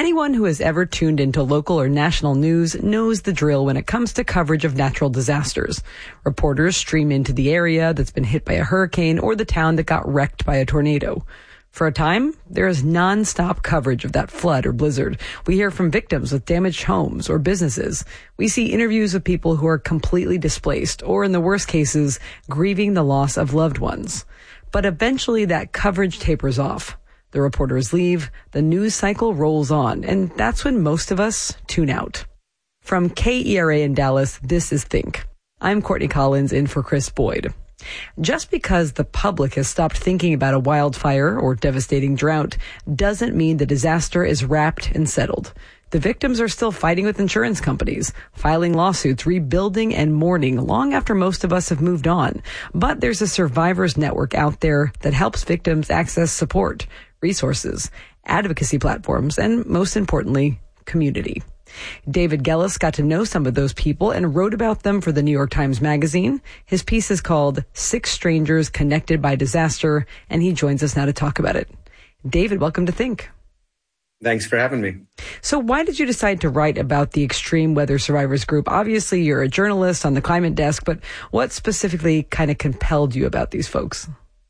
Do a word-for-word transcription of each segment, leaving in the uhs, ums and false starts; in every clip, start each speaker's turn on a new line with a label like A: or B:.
A: Anyone who has ever tuned into local or national news knows the drill when it comes to coverage of natural disasters. Reporters stream into the area that's been hit by a hurricane or the town that got wrecked by a tornado. For a time, there is nonstop coverage of that flood or blizzard. We hear from victims with damaged homes or businesses. We see interviews with people who are completely displaced or, in the worst cases, grieving the loss of loved ones. But eventually that coverage tapers off. The reporters leave, the news cycle rolls on, and that's when most of us tune out. From K E R A in Dallas, this is Think. I'm Courtney Collins in for Chris Boyd. Just because the public has stopped thinking about a wildfire or devastating drought doesn't mean the disaster is wrapped and settled. The victims are still fighting with insurance companies, filing lawsuits, rebuilding and mourning long after most of us have moved on. But there's a survivors network out there that helps victims access support, resources, advocacy platforms, and most importantly, community. David Gellis got to know some of those people and wrote about them for the New York Times Magazine. His piece is called Six Strangers Connected by Disaster, and he joins us now to talk about it. David, welcome to Think.
B: Thanks for having me.
A: So why did you decide to write about the Extreme Weather Survivors Group? Obviously, you're a journalist on the climate desk, but what specifically kind of compelled you about these folks?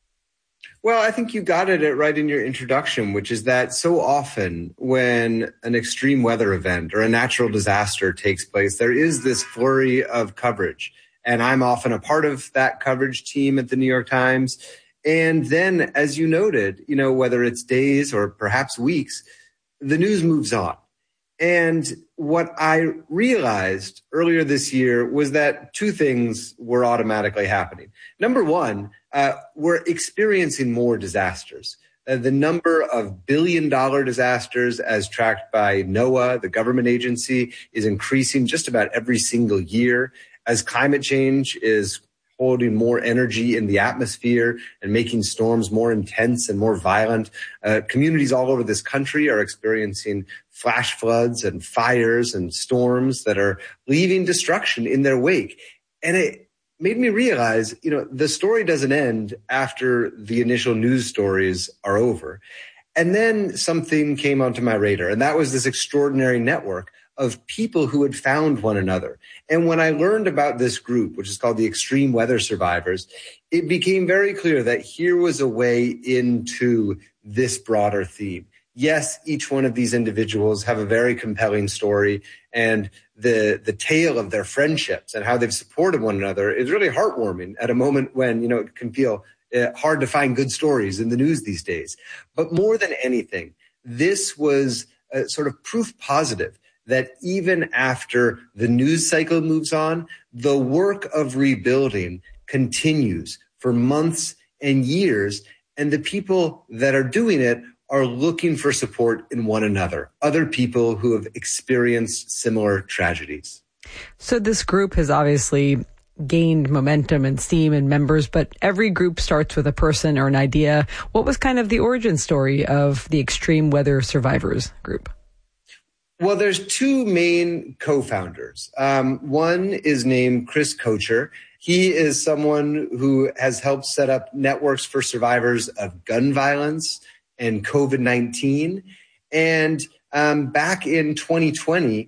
B: Well, I think you got it right in your introduction, which is that so often when an extreme weather event or a natural disaster takes place, there is this flurry of coverage. And I'm often a part of that coverage team at the New York Times. And then, as you noted, you know, whether it's days or perhaps weeks, the news moves on. And what I realized earlier this year was that two things were automatically happening. Number one, uh, we're experiencing more disasters. Uh, the number of billion dollar disasters as tracked by NOAA, the government agency, is increasing just about every single year as climate change is holding more energy in the atmosphere and making storms more intense and more violent. Uh, communities all over this country are experiencing flash floods and fires and storms that are leaving destruction in their wake. And it made me realize, you know, the story doesn't end after the initial news stories are over. And then something came onto my radar, and that was this extraordinary network of people who had found one another. And when I learned about this group, which is called the Extreme Weather Survivors, it became very clear that here was a way into this broader theme. Yes, each one of these individuals have a very compelling story, and the the tale of their friendships and how they've supported one another is really heartwarming at a moment when, you know, it can feel uh, hard to find good stories in the news these days. But more than anything, this was uh, sort of proof positive that even after the news cycle moves on, the work of rebuilding continues for months and years. And the people that are doing it are looking for support in one another, other people who have experienced similar tragedies.
A: So this group has obviously gained momentum and steam and members, but every group starts with a person or an idea. What was kind of the origin story of the Extreme Weather Survivors Group?
B: Well, there's two main co-founders. Um, one is named Chris Kocher. He is someone who has helped set up networks for survivors of gun violence and COVID nineteen. And um, back in twenty twenty,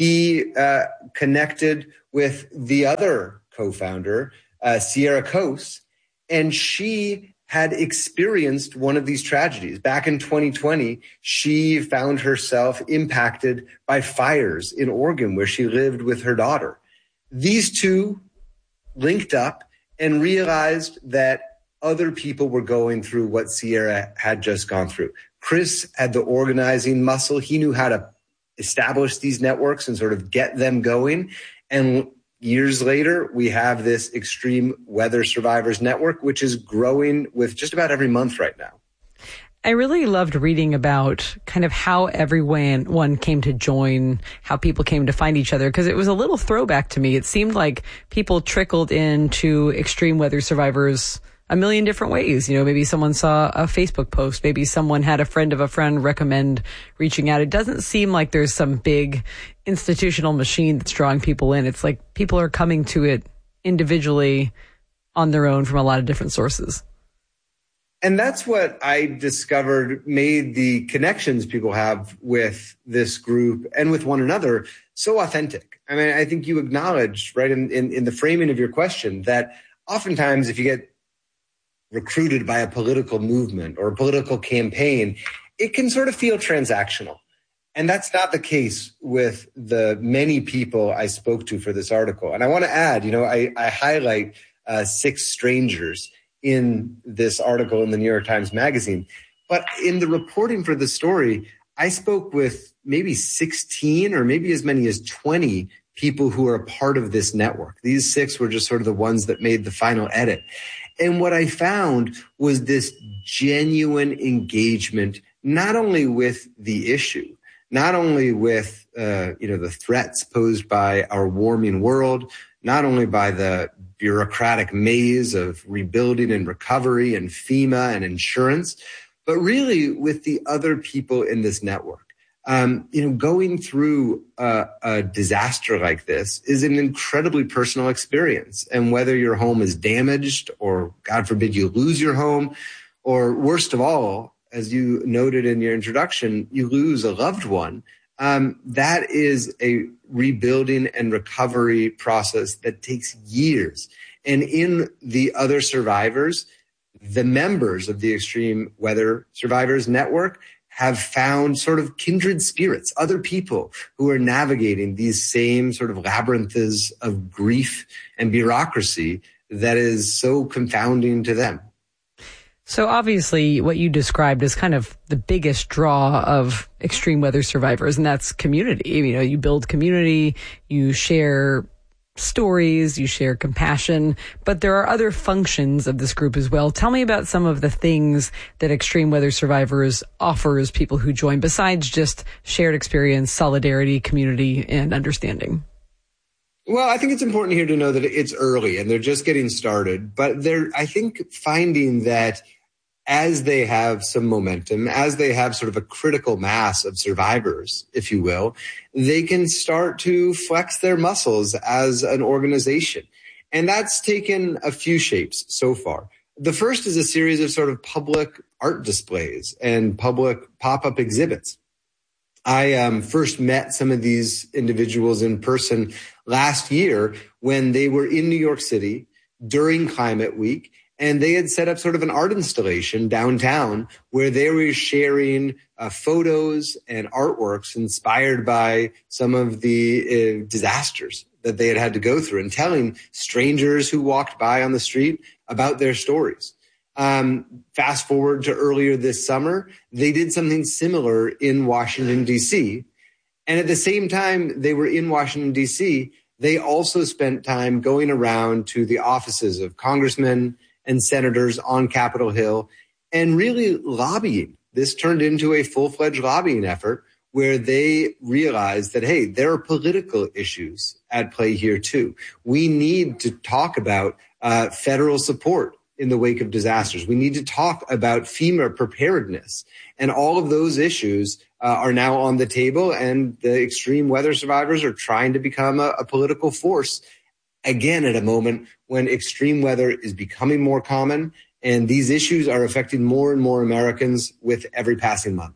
B: he uh, connected with the other co-founder, uh, Sierra Coase, and she had experienced one of these tragedies. Back in twenty twenty, she found herself impacted by fires in Oregon where she lived with her daughter. These two linked up and realized that other people were going through what Sierra had just gone through. Chris had the organizing muscle. He knew how to establish these networks and sort of get them going. And years later, we have this Extreme Weather Survivors Network, which is growing with just about every month right now.
A: I really loved reading about kind of how everyone one came to join, how people came to find each other, because it was a little throwback to me. It seemed like people trickled into Extreme Weather Survivors a million different ways. You know, maybe someone saw a Facebook post, maybe someone had a friend of a friend recommend reaching out. It doesn't seem like there's some big institutional machine that's drawing people in. It's like people are coming to it individually on their own from a lot of different sources.
B: And that's what I discovered made the connections people have with this group and with one another so authentic. I mean, I think you acknowledged, right, in, in, in the framing of your question, that oftentimes if you get recruited by a political movement or a political campaign, it can sort of feel transactional. And that's not the case with the many people I spoke to for this article. And I want to add, you know, I, I highlight uh, six strangers in this article in the New York Times Magazine. But in the reporting for the story, I spoke with maybe sixteen or maybe as many as twenty people who are a part of this network. These six were just sort of the ones that made the final edit. And what I found was this genuine engagement, not only with the issue, not only with uh, you know the threats posed by our warming world, not only by the bureaucratic maze of rebuilding and recovery and FEMA and insurance, but really with the other people in this network. Um, you know, going through a, a disaster like this is an incredibly personal experience. And whether your home is damaged or, God forbid, you lose your home, or worst of all, as you noted in your introduction, you lose a loved one, um, that is a rebuilding and recovery process that takes years. And in the other survivors, the members of the Extreme Weather Survivors Network have found sort of kindred spirits, other people who are navigating these same sort of labyrinths of grief and bureaucracy that is so confounding to them.
A: So obviously what you described is kind of the biggest draw of extreme weather survivors, and that's community. You know, you build community, you share stories, you share compassion, but there are other functions of this group as well. Tell me about some of the things that Extreme Weather Survivors offers people who join, besides just shared experience, solidarity, community, and understanding.
B: Well, I think it's important here to know that it's early and they're just getting started, but they're, I think, finding that as they have some momentum, as they have sort of a critical mass of survivors, if you will, they can start to flex their muscles as an organization. And that's taken a few shapes so far. The first is a series of sort of public art displays and public pop-up exhibits. I um, first met some of these individuals in person last year when they were in New York City during Climate Week, and they had set up sort of an art installation downtown where they were sharing uh, photos and artworks inspired by some of the uh, disasters that they had had to go through, and telling strangers who walked by on the street about their stories. Um, fast forward to earlier this summer, they did something similar in Washington, D C. And at the same time they were in Washington, D C, they also spent time going around to the offices of congressmen and senators on Capitol Hill and really lobbying. This turned into a full-fledged lobbying effort where they realized that, hey, there are political issues at play here too. We need to talk about uh, federal support in the wake of disasters. We need to talk about FEMA preparedness. And all of those issues uh, are now on the table, and the extreme weather survivors are trying to become a, a political force, again, at a moment when extreme weather is becoming more common, and these issues are affecting more and more Americans with every passing month.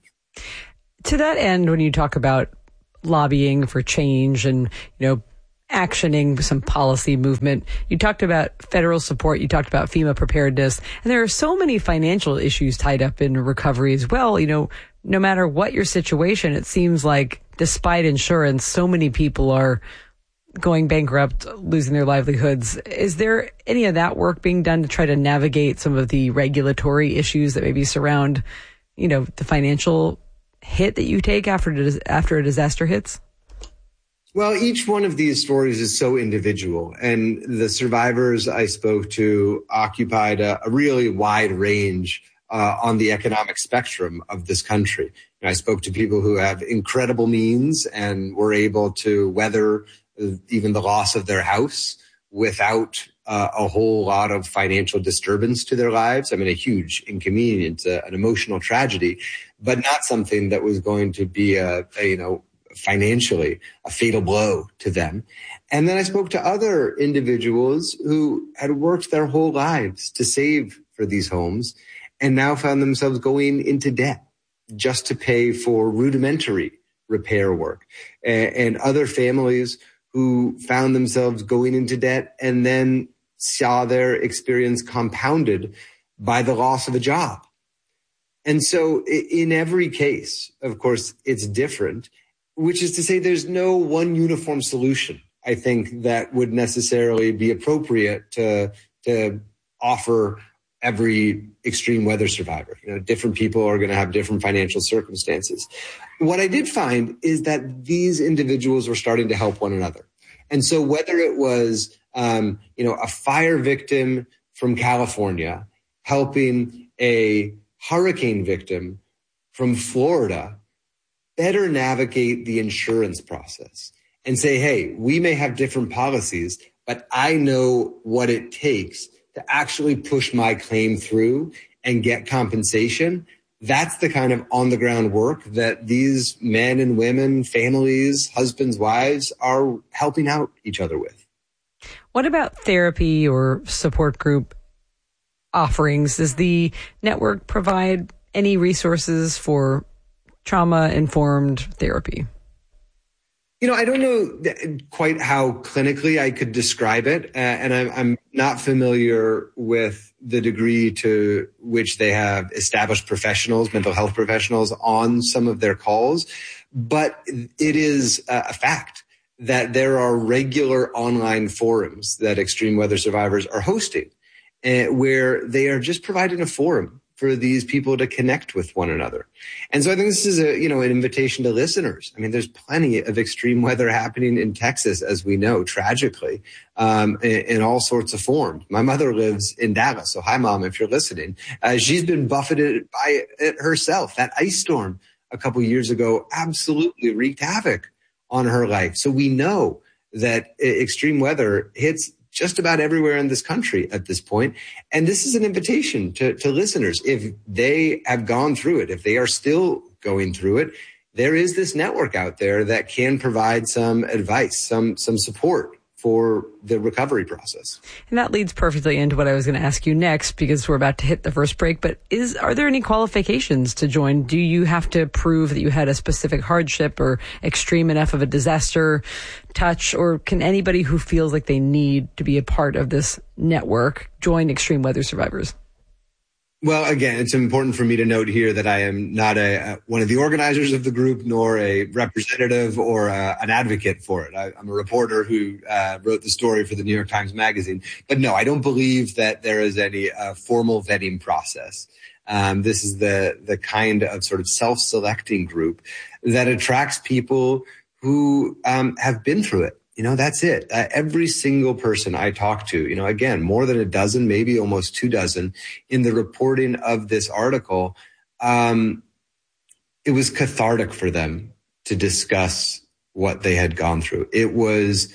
A: To that end, when you talk about lobbying for change and, you know, actioning some policy movement, you talked about federal support, you talked about FEMA preparedness, and there are so many financial issues tied up in recovery as well. You know, no matter what your situation, it seems like despite insurance, so many people are going bankrupt, losing their livelihoods. Is there any of that work being done to try to navigate some of the regulatory issues that maybe surround, you know, the financial hit that you take after after a disaster hits?
B: Well, each one of these stories is so individual, and the survivors I spoke to occupied a, a really wide range uh, on the economic spectrum of this country. And I spoke to people who have incredible means and were able to weather even the loss of their house without uh, a whole lot of financial disturbance to their lives. I mean, a huge inconvenience, uh, an emotional tragedy, but not something that was going to be a, a you know, financially a fatal blow to them. And then I spoke to other individuals who had worked their whole lives to save for these homes. and now found themselves going into debt just to pay for rudimentary repair work, and, and other families who found themselves going into debt and then saw their experience compounded by the loss of a job. And so in every case, of course, it's different, which is to say there's no one uniform solution, I think, that would necessarily be appropriate to, to offer every extreme weather survivor. You know, different people are going to have different financial circumstances. What I did find is that these individuals were starting to help one another. And so whether it was, um, you know, a fire victim from California helping a hurricane victim from Florida better navigate the insurance process and say, hey, we may have different policies, but I know what it takes to actually push my claim through and get compensation. That's the kind of on the ground work that these men and women, families, husbands, wives are helping out each other with.
A: What about therapy or support group offerings? Does the network provide any resources for trauma-informed therapy?
B: You know, I don't know quite how clinically I could describe it, uh, and I'm, I'm not familiar with the degree to which they have established professionals, mental health professionals, on some of their calls. But it is a fact that there are regular online forums that extreme weather survivors are hosting, uh, where they are just providing a forum for these people to connect with one another. And so I think this is a, you know, an invitation to listeners. I mean, there's plenty of extreme weather happening in Texas, as we know, tragically, um, in, in all sorts of forms. My mother lives in Dallas. So hi, Mom, if you're listening. Uh, she's been buffeted by it herself. That ice storm a couple years ago absolutely wreaked havoc on her life. So we know that extreme weather hits just about everywhere in this country at this point. And this is an invitation to, to listeners. If they have gone through it, if they are still going through it, there is this network out there that can provide some advice, some, some support for the recovery process.
A: And that leads perfectly into what I was going to ask you next, because we're about to hit the first break. But is are there any qualifications to join? Do you have to prove that you had a specific hardship or extreme enough of a disaster touch, or can anybody who feels like they need to be a part of this network join Extreme Weather Survivors?
B: Well, again, it's important for me to note here that I am not a, uh, one of the organizers of the group, nor a representative or uh, an advocate for it. I, I'm a reporter who uh, wrote the story for the New York Times Magazine. But no, I don't believe that there is any uh, formal vetting process. Um, this is the the kind of sort of self-selecting group that attracts people who um, have been through it. You know, that's it. Uh, every single person I talk to, you know, again, more than a dozen, maybe almost two dozen in the reporting of this article, um, it was cathartic for them to discuss what they had gone through. It was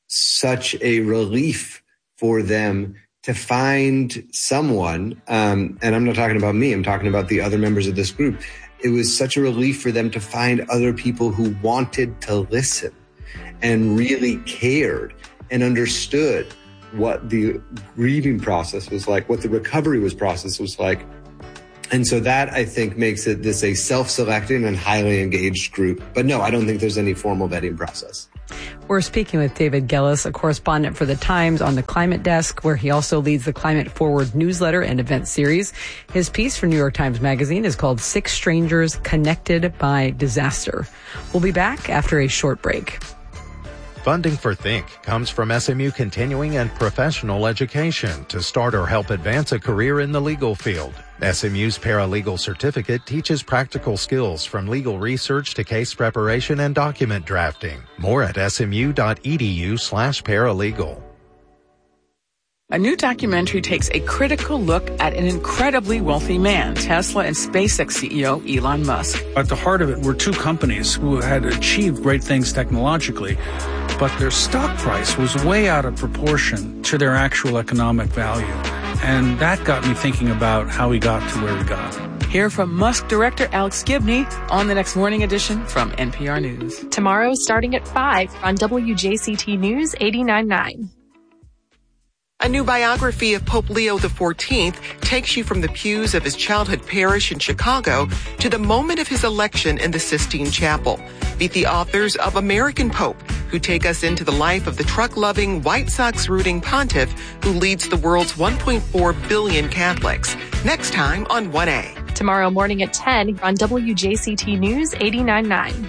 B: such a relief for them to find someone, um, and I'm not talking about me, I'm talking about the other members of this group. It was such a relief for them to find other people who wanted to listen and really cared and understood what the grieving process was like, what the recovery was process was like. And so that, I think, makes it this a self-selecting and highly engaged group. But no, I don't think there's any formal vetting process.
A: We're speaking with David Gelles, a correspondent for The Times on the Climate Desk, where he also leads the Climate Forward newsletter and event series. His piece for New York Times Magazine is called Six Strangers Connected by Disaster. We'll be back after a short break.
C: Funding for Think comes from S M U Continuing and Professional Education to start or help advance a career in the legal field. S M U's paralegal certificate teaches practical skills from legal research to case preparation and document drafting. More at smu.edu slash paralegal.
D: A new documentary takes a critical look at an incredibly wealthy man, Tesla and SpaceX C E O Elon Musk.
E: At the heart of it were two companies who had achieved great things technologically, but their stock price was way out of proportion to their actual economic value. And that got me thinking about how we got to where we got.
D: Hear from Musk director Alex Gibney on the next morning edition from N P R News.
F: Tomorrow starting at five on W J C T News eighty-nine point nine. A new biography of Pope Leo the fourteenth takes you from the pews of his childhood parish in Chicago to the moment of his election in the Sistine Chapel. Meet the authors of American Pope, who take us into the life of the truck-loving, White Sox-rooting pontiff who leads the world's one point four billion Catholics. Next time on one A.
G: Tomorrow morning at ten on W J C T News eighty-nine point nine.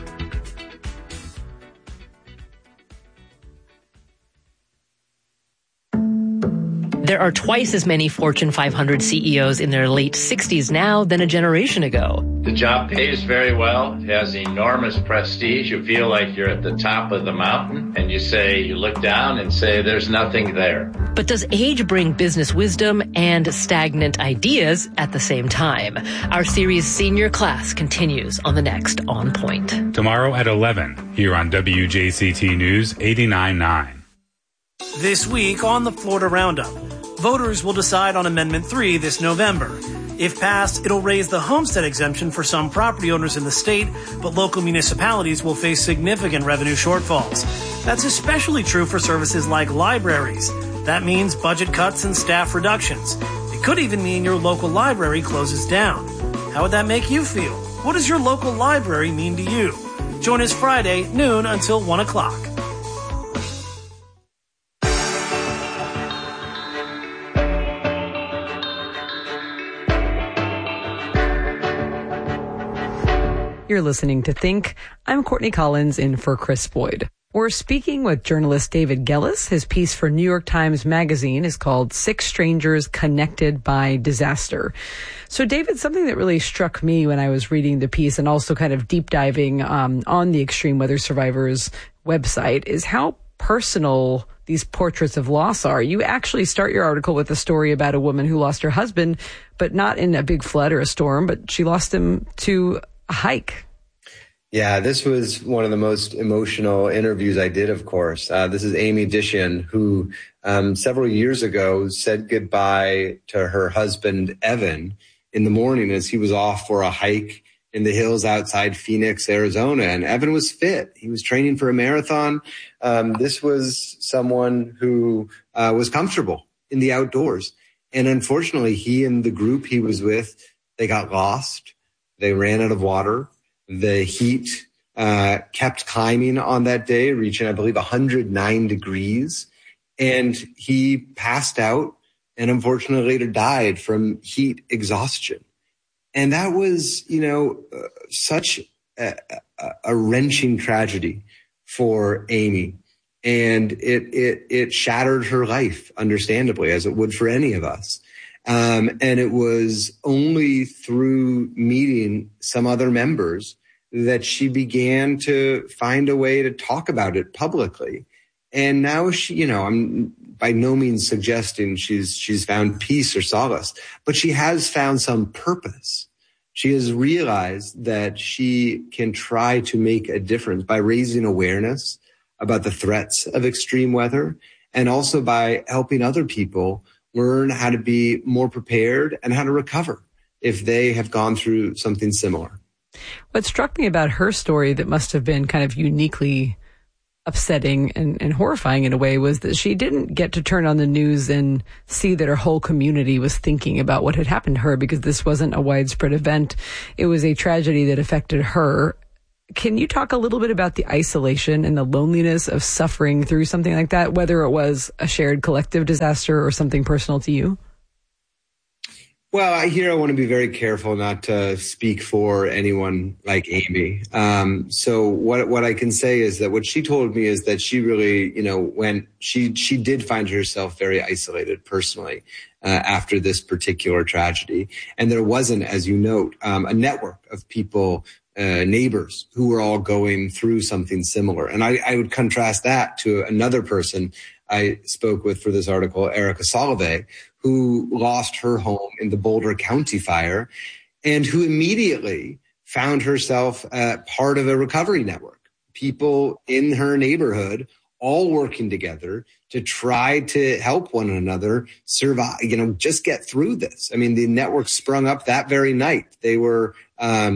H: There are twice as many Fortune five hundred C E Os in their late sixties now than a generation ago.
I: The job pays very well. It has enormous prestige. You feel like you're at the top of the mountain, and you say, you look down and say, there's nothing there.
H: But does age bring business wisdom and stagnant ideas at the same time? Our series Senior Class continues on the next On Point.
J: Tomorrow at eleven, here on W J C T News eighty-nine point nine.
K: This week on the Florida Roundup, voters will decide on Amendment three this November. If passed, it'll raise the homestead exemption for some property owners in the state, but local municipalities will face significant revenue shortfalls. That's especially true for services like libraries. That means budget cuts and staff reductions. It could even mean your local library closes down. How would that make you feel? What does your local library mean to you? Join us Friday, noon until one o'clock.
A: You're listening to Think. I'm Courtney Collins in for Chris Boyd. We're speaking with journalist David Gellis. His piece for New York Times Magazine is called Six Strangers Connected by Disaster. So, David, something that really struck me when I was reading the piece and also kind of deep diving um, on the Extreme Weather Survivors website is how personal these portraits of loss are. You actually start your article with a story about a woman who lost her husband, but not in a big flood or a storm, but she lost him to a hike.
B: Yeah, this was one of the most emotional interviews I did, of course. Uh, this is Amy Dishian, who um, several years ago said goodbye to her husband, Evan, in the morning as he was off for a hike in the hills outside Phoenix, Arizona. And Evan was fit. He was training for a marathon. Um, this was someone who uh, was comfortable in the outdoors. And unfortunately, he and the group he was with, they got lost. They ran out of water. The heat uh, kept climbing on that day, reaching, I believe, one hundred nine degrees. And he passed out and unfortunately later died from heat exhaustion. And that was, you know, uh, such a, a, a wrenching tragedy for Amy. And it, it, it shattered her life, understandably, as it would for any of us. Um, and it was only through meeting some other members that she began to find a way to talk about it publicly. And now she, you know, I'm by no means suggesting she's, she's found peace or solace, but she has found some purpose. She has realized that she can try to make a difference by raising awareness about the threats of extreme weather and also by helping other people learn how to be more prepared and how to recover if they have gone through something similar.
A: What struck me about her story that must have been kind of uniquely upsetting and, and horrifying in a way was that she didn't get to turn on the news and see that her whole community was thinking about what had happened to her because this wasn't a widespread event. It was a tragedy that affected her. Can you talk a little bit about the isolation and the loneliness of suffering through something like that, whether it was a shared collective disaster or something personal to you?
B: Well, here I want to be very careful not to speak for anyone like Amy. Um, so what what I can say is that what she told me is that she really, you know, when she she did find herself very isolated personally uh, after this particular tragedy, and there wasn't, as you note, um, a network of people. Uh, neighbors who were all going through something similar. And I, I would contrast that to another person I spoke with for this article, Erica Solovey, who lost her home in the Boulder County fire and who immediately found herself uh, part of a recovery network. People in her neighborhood all working together to try to help one another survive, you know, just get through this. I mean, the network sprung up that very night. They were, um,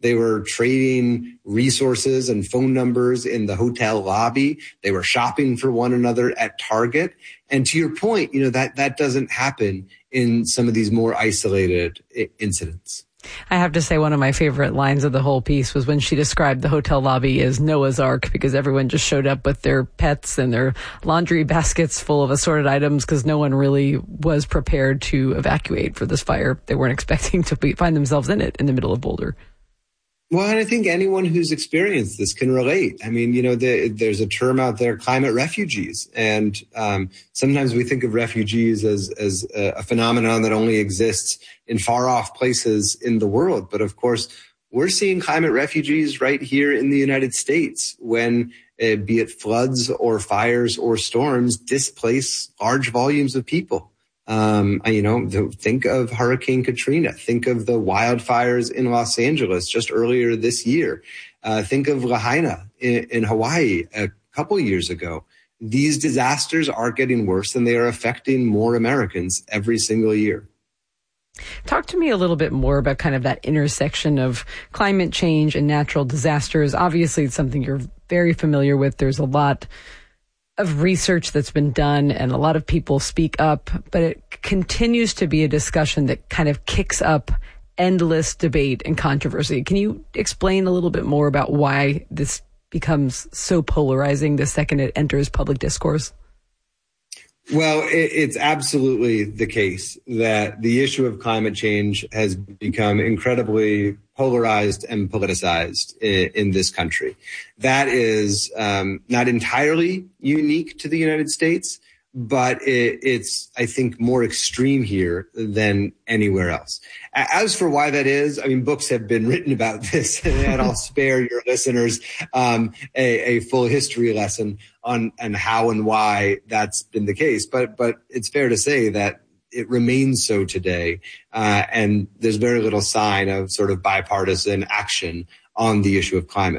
B: They were trading resources and phone numbers in the hotel lobby. They were shopping for one another at Target. And to your point, you know, that, that doesn't happen in some of these more isolated I- incidents.
A: I have to say one of my favorite lines of the whole piece was when she described the hotel lobby as Noah's Ark, because everyone just showed up with their pets and their laundry baskets full of assorted items because no one really was prepared to evacuate for this fire. They weren't expecting to be, find themselves in it in the middle of Boulder.
B: Well, and I think anyone who's experienced this can relate. I mean, you know, the, there's a term out there, climate refugees. And um, sometimes we think of refugees as, as a, a phenomenon that only exists in far off places in the world. But of course, we're seeing climate refugees right here in the United States when, uh, be it floods or fires or storms, displace large volumes of people. Um, you know, think of Hurricane Katrina. Think of the wildfires in Los Angeles just earlier this year. Uh, think of Lahaina in, in Hawaii a couple years ago. These disasters are getting worse and they are affecting more Americans every single year.
A: Talk to me a little bit more about kind of that intersection of climate change and natural disasters. Obviously, it's something you're very familiar with. There's a lot of research that's been done and a lot of people speak up, but it continues to be a discussion that kind of kicks up endless debate and controversy. Can you explain a little bit more about why this becomes so polarizing the second it enters public discourse?
B: Well, it, it's absolutely the case that the issue of climate change has become incredibly polarized and politicized in, in this country. That is um, not entirely unique to the United States, but it, it's, I think, more extreme here than anywhere else. As for why that is, I mean, books have been written about this, and I'll spare your listeners um, a, a full history lesson on and how and why that's been the case. But but it's fair to say that it remains so today, uh, and there's very little sign of sort of bipartisan action on the issue of climate.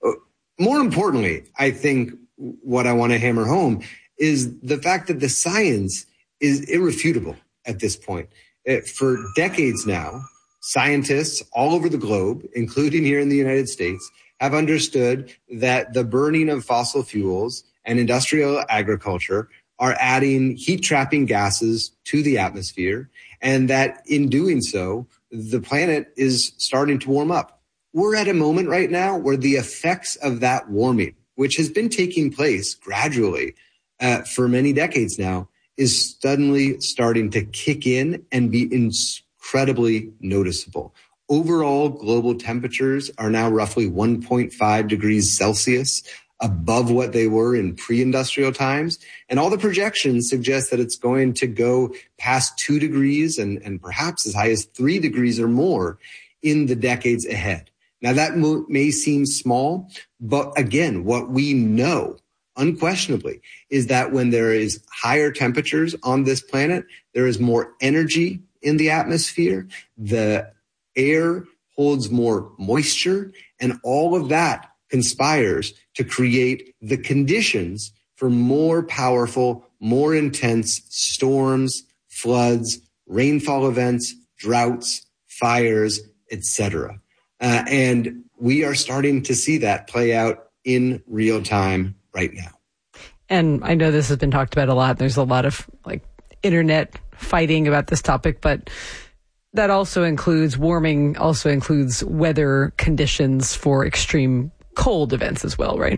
B: More importantly, I think what I want to hammer home is the fact that the science is irrefutable at this point. It, for decades now, scientists all over the globe, including here in the United States, have understood that the burning of fossil fuels and industrial agriculture are adding heat-trapping gases to the atmosphere, and that in doing so, the planet is starting to warm up. We're at a moment right now where the effects of that warming, which has been taking place gradually Uh, for many decades now, is suddenly starting to kick in and be incredibly noticeable. Overall, global temperatures are now roughly one point five degrees Celsius above what they were in pre-industrial times. And all the projections suggest that it's going to go past two degrees and, and perhaps as high as three degrees or more in the decades ahead. Now, that mo- may seem small, but again, what we know unquestionably is that when there is higher temperatures on this planet, there is more energy in the atmosphere. The air holds more moisture, and all of that conspires to create the conditions for more powerful, more intense storms, floods, rainfall events, droughts, fires, et cetera. Uh, and we are starting to see that play out in real time right now.
A: And I know this has been talked about a lot. There's a lot of like internet fighting about this topic, but that also includes warming, also includes weather conditions for extreme cold events as well, right?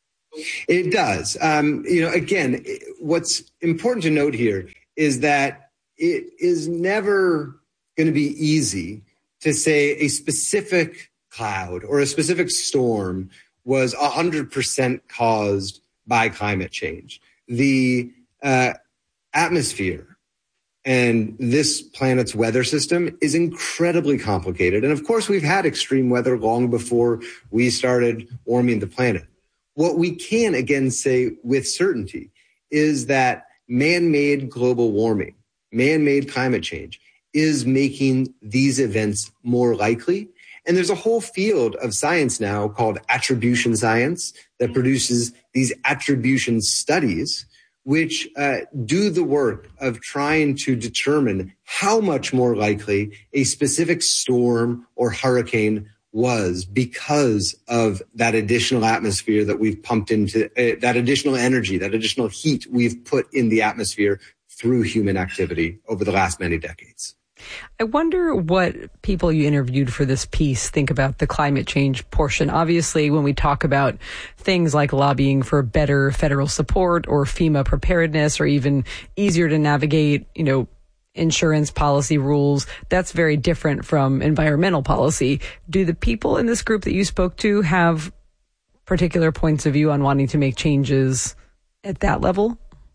B: It does. Um, you know, again, what's important to note here is that it is never going to be easy to say a specific cloud or a specific storm was one hundred percent caused by climate change. The uh, atmosphere and this planet's weather system is incredibly complicated. And of course, we've had extreme weather long before we started warming the planet. What we can, again, say with certainty is that man-made global warming, man-made climate change is making these events more likely. And there's a whole field of science now called attribution science that produces these attribution studies, which uh, do the work of trying to determine how much more likely a specific storm or hurricane was because of that additional atmosphere that we've pumped into, uh, that additional energy, that additional heat we've put in the atmosphere through human activity over the last many decades.
A: I wonder what people you interviewed for this piece think about the climate change portion. Obviously, when we talk about things like lobbying for better federal support or FEMA preparedness or even easier to navigate, you know, insurance policy rules, that's very different from environmental policy. Do the people in this group that you spoke to have particular points of view on wanting to make changes at that level?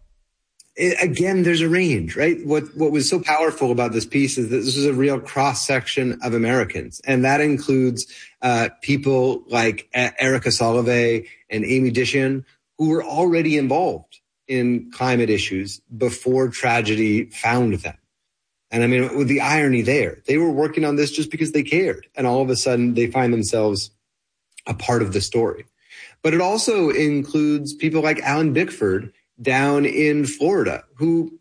B: It, again, there's a range, right? What what was so powerful about this piece is that this is a real cross-section of Americans. And that includes uh, people like Erica Solovey and Amy Dishan, who were already involved in climate issues before tragedy found them. And I mean, with the irony there, they were working on this just because they cared. And all of a sudden, they find themselves a part of the story. But it also includes people like Alan Bickford down in Florida, who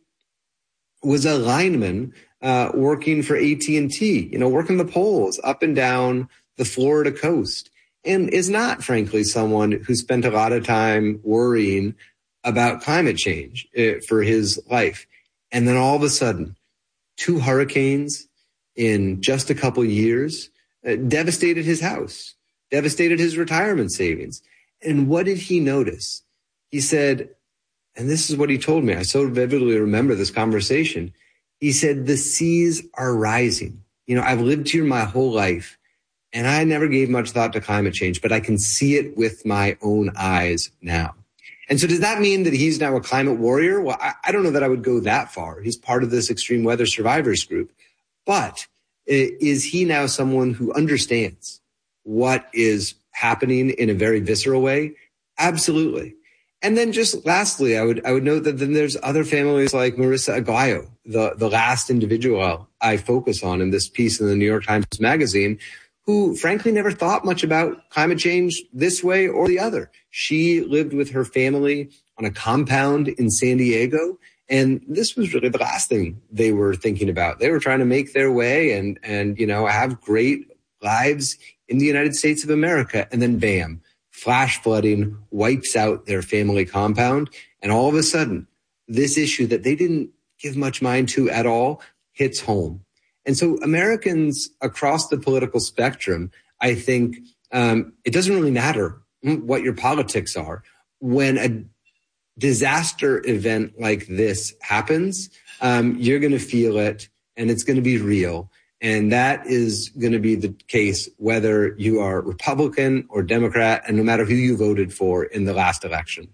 B: was a lineman uh, working for A T and T, you know, working the poles up and down the Florida coast, and is not, frankly, someone who spent a lot of time worrying about climate change uh, for his life. And then all of a sudden, two hurricanes in just a couple years uh, devastated his house, devastated his retirement savings. And what did he notice? He said, and this is what he told me, I so vividly remember this conversation. He said, the seas are rising. You know, I've lived here my whole life, and I never gave much thought to climate change, but I can see it with my own eyes now. And so does that mean that he's now a climate warrior? Well, I, I don't know that I would go that far. He's part of this extreme weather survivors group. But is he now someone who understands what is happening in a very visceral way? Absolutely. And then just lastly, I would I would note that then there's other families like Marissa Aguayo, the, the last individual I focus on in this piece in the New York Times Magazine, who frankly never thought much about climate change this way or the other. She lived with her family on a compound in San Diego, and this was really the last thing they were thinking about. They were trying to make their way and, and you know, have great lives in the United States of America, and then bam, flash flooding wipes out their family compound. And all of a sudden, this issue that they didn't give much mind to at all hits home. And so Americans across the political spectrum, I think um, it doesn't really matter what your politics are. When a disaster event like this happens, um, you're going to feel it, and it's going to be real. And that is going to be the case whether you are Republican or Democrat, and no matter who you voted for in the last election.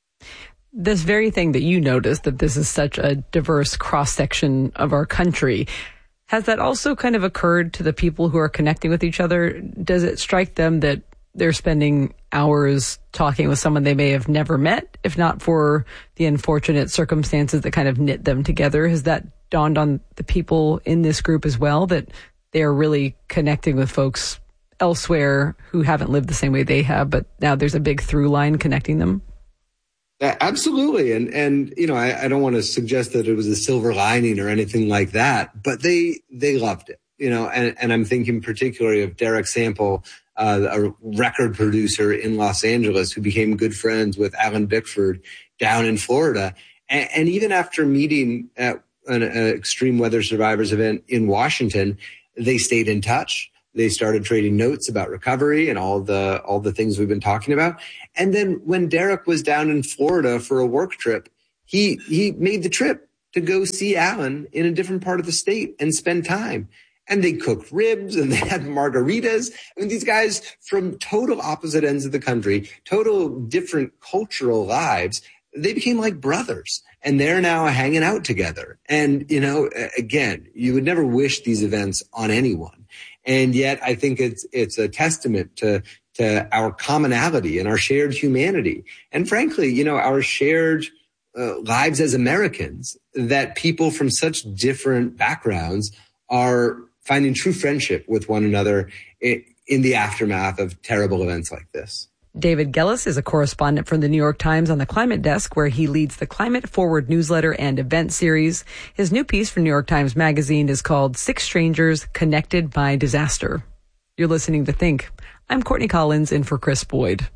A: This very thing that you noticed, that this is such a diverse cross-section of our country, has that also kind of occurred to the people who are connecting with each other? Does it strike them that they're spending hours talking with someone they may have never met, if not for the unfortunate circumstances that kind of knit them together? Has that dawned on the people in this group as well, that they're really connecting with folks elsewhere who haven't lived the same way they have, but now there's a big through line connecting them?
B: Yeah, absolutely. And, and, you know, I, I don't want to suggest that it was a silver lining or anything like that, but they, they loved it, you know, and, and I'm thinking particularly of Derek Sample, uh, a record producer in Los Angeles who became good friends with Alan Bickford down in Florida. And, and even after meeting at an, an extreme weather survivors event in Washington, they stayed in touch. They started trading notes about recovery and all the all the things we've been talking about. And then when Derek was down in Florida for a work trip, he he made the trip to go see Alan in a different part of the state and spend time. And they cooked ribs and they had margaritas. I mean, these guys from total opposite ends of the country, total different cultural lives, they became like brothers. And they're now hanging out together. And, you know, again, you would never wish these events on anyone. And yet I think it's it's a testament to to our commonality and our shared humanity. And frankly, you know, our shared uh, lives as Americans, that people from such different backgrounds are finding true friendship with one another in, in the aftermath of terrible events like this.
A: David Gellis is a correspondent for the New York Times on the climate desk, where he leads the Climate Forward newsletter and event series. His new piece for New York Times Magazine is called Six Strangers Connected by Disaster. You're listening to Think. I'm Courtney Collins in for Chris Boyd.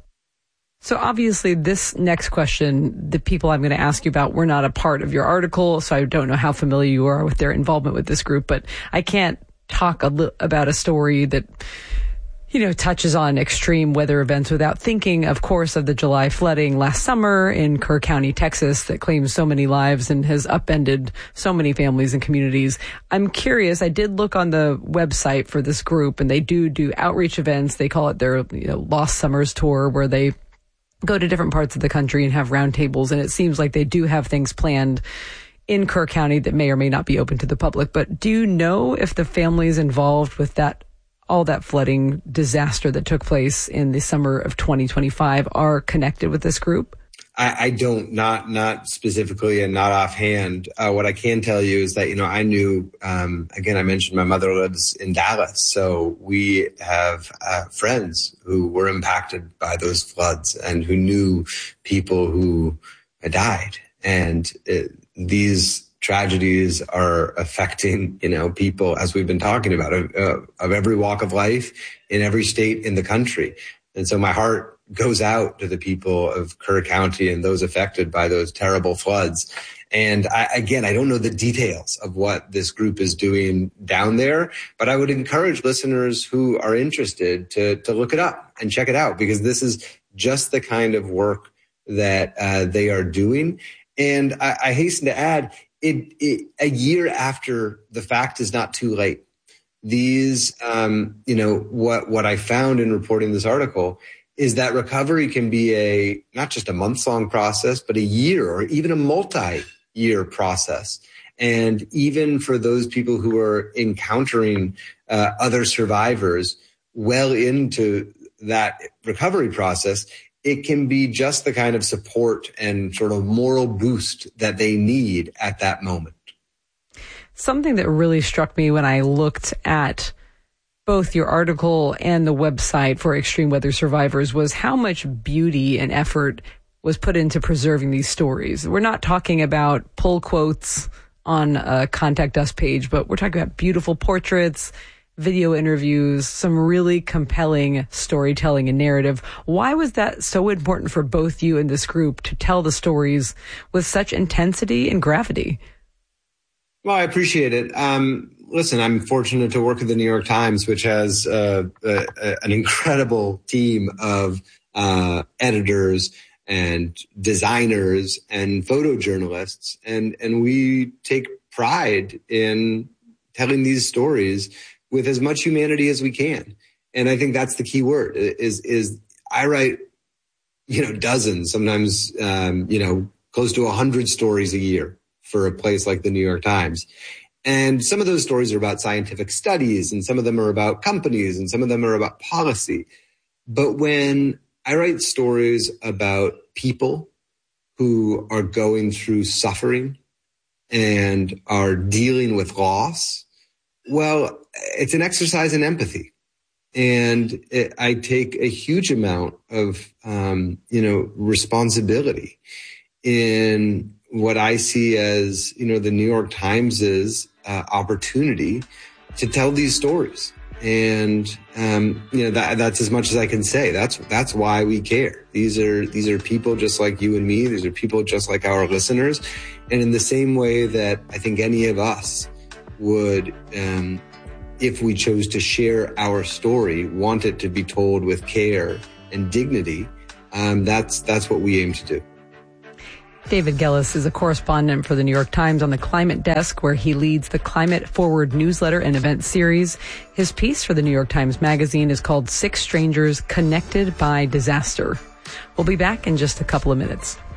A: So obviously this next question, the people I'm going to ask you about were not a part of your article, so I don't know how familiar you are with their involvement with this group, but I can't talk a li- about a story that, you know, touches on extreme weather events without thinking, of course, of the July flooding last summer in Kerr County, Texas, that claimed so many lives and has upended so many families and communities. I'm curious, I did look on the website for this group, and they do do outreach events. They call it their, you know, Lost Summers Tour, where they go to different parts of the country and have roundtables, and it seems like they do have things planned in Kerr County that may or may not be open to the public. But do you know if the families involved with that all that flooding disaster that took place in the summer of twenty twenty-five are connected with this group?
B: I, I don't, not not specifically and not offhand. Uh, what I can tell you is that, you know, I knew, um, again, I mentioned my mother lives in Dallas. So we have uh, friends who were impacted by those floods and who knew people who died. And it, these tragedies are affecting, you know, people, as we've been talking about, of, uh, of every walk of life in every state in the country. And so my heart goes out to the people of Kerr County and those affected by those terrible floods. And I, again, I don't know the details of what this group is doing down there, but I would encourage listeners who are interested to, to look it up and check it out, because this is just the kind of work that uh, they are doing. And I, I hasten to add, It, it, a year after the fact is not too late. These, um, you know, what, what I found in reporting this article is that recovery can be a, not just a months long process, but a year or even a multi-year process. And even for those people who are encountering uh, other survivors well into that recovery process, it can be just the kind of support and sort of moral boost that they need at that moment.
A: Something that really struck me when I looked at both your article and the website for extreme weather survivors was how much beauty and effort was put into preserving these stories. We're not talking about pull quotes on a contact us page, but we're talking about beautiful portraits, video interviews, some really compelling storytelling and narrative. Why was that so important for both you and this group to tell the stories with such intensity and gravity?
B: Well, I appreciate it. Um, listen, I'm fortunate to work at the New York Times, which has uh, a, a, an incredible team of uh, editors and designers and photojournalists. And, and we take pride in telling these stories with as much humanity as we can. And I think that's the key word is, is I write, you know, dozens, sometimes, um, you know, close to a hundred stories a year for a place like the New York Times. And some of those stories are about scientific studies, and some of them are about companies, and some of them are about policy. But when I write stories about people who are going through suffering and are dealing with loss, well, it's an exercise in empathy. And it, I take a huge amount of, um, you know, responsibility in what I see as, you know, the New York Times's uh, opportunity to tell these stories. And, um, you know, that, that's as much as I can say. That's, that's why we care. These are, these are people just like you and me. These are people just like our listeners. And in the same way that I think any of us would, um, if we chose to share our story, want it to be told with care and dignity, um, that's, that's what we aim to do.
A: David Gellis is a correspondent for the New York Times on the climate desk, where he leads the Climate Forward newsletter and event series. His piece for the New York Times Magazine is called Six Strangers Connected by Disaster. We'll be back in just a couple of minutes.